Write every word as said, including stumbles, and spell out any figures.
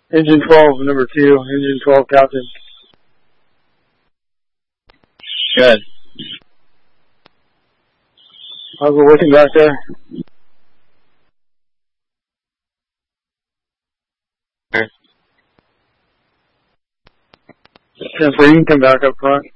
Engine twelve, number two. Engine twelve, Captain. Good. How's it looking back there? Sure. Jennifer, you can come back up front.